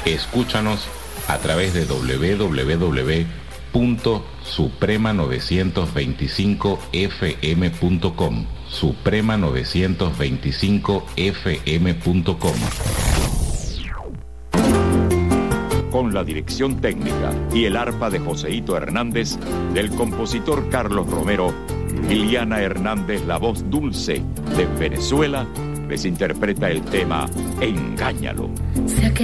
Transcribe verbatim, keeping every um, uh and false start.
Escúchanos a través de doble u doble u doble u punto suprema novecientos veinticinco f m punto com, suprema novecientos veinticinco f m punto com. Con la dirección técnica y el arpa de Joseito Hernández, del compositor Carlos Romero, Liliana Hernández, la voz dulce de Venezuela, les interpreta el tema Engáñalo. Sé que